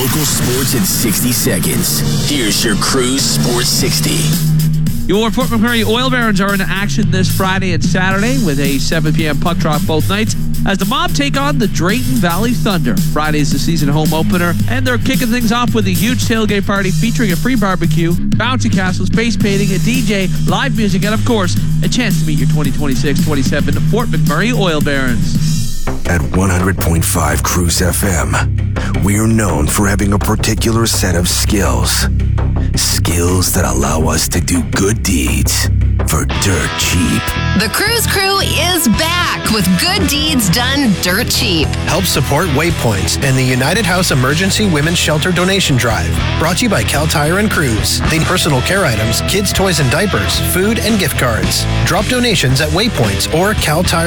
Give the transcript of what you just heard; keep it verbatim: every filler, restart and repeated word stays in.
Local sports in sixty seconds. Here's your Cruise Sports sixty. Your Fort McMurray Oil Barons are in action this Friday and Saturday with a seven p.m. puck drop both nights as the Mob take on the Drayton Valley Thunder. Friday's the season home opener, and they're kicking things off with a huge tailgate party featuring a free barbecue, bouncy castles, face painting, a D J, live music, and of course, a chance to meet your twenty twenty-six twenty-seven Fort McMurray Oil Barons. At one hundred point five Cruise F M, we're known for having a particular set of skills. Skills that allow us to do good deeds for dirt cheap. The Cruise Crew is back with good deeds done dirt cheap. Help support Waypoints and the United House Emergency Women's Shelter Donation Drive. Brought to you by Cal Tire and Cruise. They need personal care items, kids' toys and diapers, food, and gift cards. Drop donations at Waypoints or Cal Tire.